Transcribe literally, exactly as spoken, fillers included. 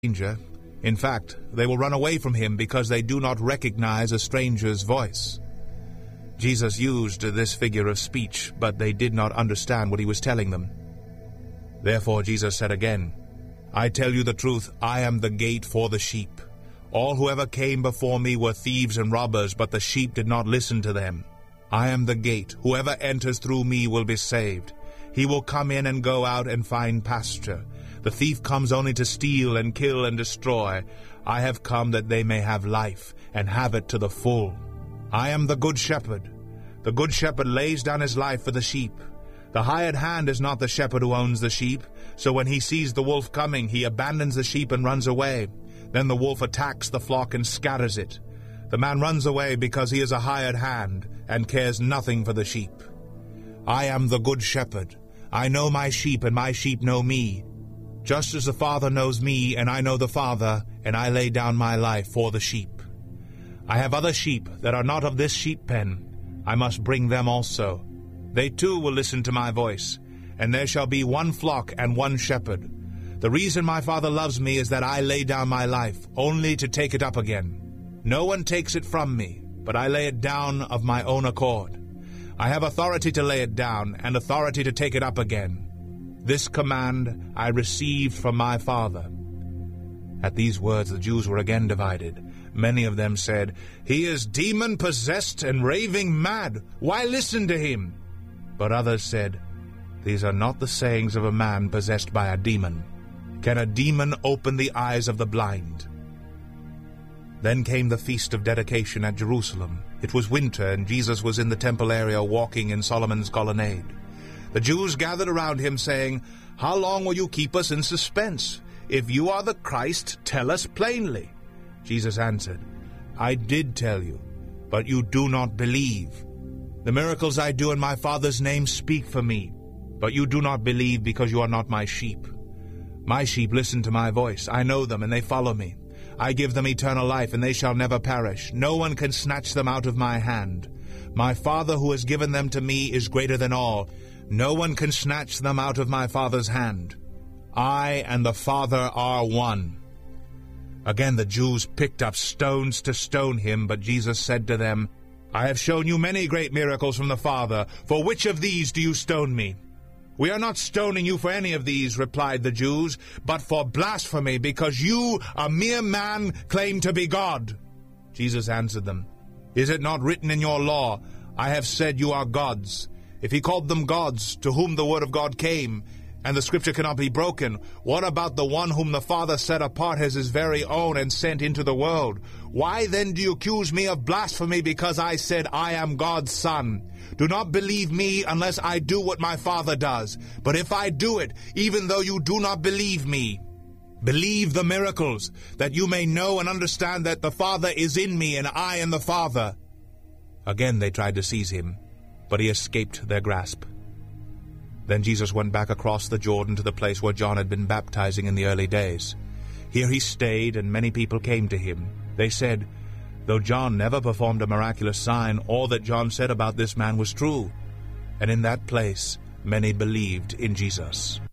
stranger. In fact, they will run away from him because they do not recognize a stranger's voice. Jesus used this figure of speech, but they did not understand what he was telling them. Therefore Jesus said again, I tell you the truth, I am the gate for the sheep. All who ever came before me were thieves and robbers, but the sheep did not listen to them. I am the gate. Whoever enters through me will be saved. He will come in and go out and find pasture. The thief comes only to steal and kill and destroy. I have come that they may have life, and have it to the full. I am the good shepherd. The good shepherd lays down his life for the sheep. The hired hand is not the shepherd who owns the sheep, so when he sees the wolf coming, he abandons the sheep and runs away. Then the wolf attacks the flock and scatters it. The man runs away because he is a hired hand, and cares nothing for the sheep. I am the good shepherd. I know my sheep, and my sheep know me. Just as the Father knows me, and I know the Father, and I lay down my life for the sheep. I have other sheep that are not of this sheep pen. I must bring them also. They too will listen to my voice, and there shall be one flock and one shepherd. The reason my Father loves me is that I lay down my life, only to take it up again. No one takes it from me, but I lay it down of my own accord. I have authority to lay it down, and authority to take it up again. This command I received from my Father. At these words the Jews were again divided. Many of them said, He is demon-possessed and raving mad. Why listen to him? But others said, These are not the sayings of a man possessed by a demon. Can a demon open the eyes of the blind? Then came the feast of dedication at Jerusalem. It was winter, and Jesus was in the temple area walking in Solomon's colonnade. The Jews gathered around him, saying, How long will you keep us in suspense? If you are the Christ, tell us plainly. Jesus answered, I did tell you, but you do not believe. The miracles I do in my Father's name speak for me, but you do not believe because you are not my sheep. My sheep listen to my voice. I know them, and they follow me. I give them eternal life, and they shall never perish. No one can snatch them out of my hand. My Father who has given them to me is greater than all. No one can snatch them out of my Father's hand. I and the Father are one. Again the Jews picked up stones to stone him, but Jesus said to them, I have shown you many great miracles from the Father. For which of these do you stone me? We are not stoning you for any of these, replied the Jews, but for blasphemy, because you, a mere man, claim to be God. Jesus answered them, Is it not written in your law, I have said you are gods? If he called them gods, to whom the word of God came, and the scripture cannot be broken, what about the one whom the Father set apart as his very own and sent into the world? Why then do you accuse me of blasphemy because I said I am God's Son? Do not believe me unless I do what my Father does. But if I do it, even though you do not believe me, believe the miracles, that you may know and understand that the Father is in me and I in the Father. Again they tried to seize him, but he escaped their grasp. Then Jesus went back across the Jordan to the place where John had been baptizing in the early days. Here he stayed, and many people came to him. They said, Though John never performed a miraculous sign, all that John said about this man was true. And in that place many believed in Jesus.